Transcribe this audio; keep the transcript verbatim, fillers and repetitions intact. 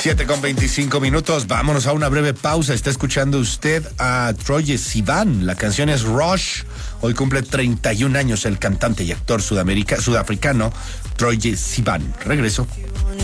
siete con veinticinco minutos, vámonos a una breve pausa. Está escuchando usted a Troye Sivan, la canción es Rush. Hoy cumple treinta y un años el cantante y actor sudamerica, sudafricano Troye Sivan. Regreso.